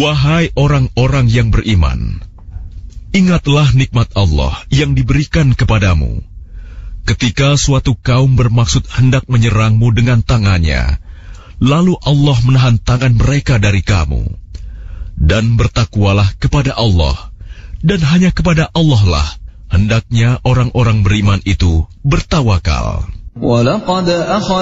Wahai orang-orang yang beriman, ingatlah nikmat Allah yang diberikan kepadamu. Ketika suatu kaum bermaksud hendak menyerangmu dengan tangannya, lalu Allah menahan tangan mereka dari kamu. Dan bertakwalah kepada Allah, dan hanya kepada Allah lah hendaknya orang-orang beriman itu bertawakal.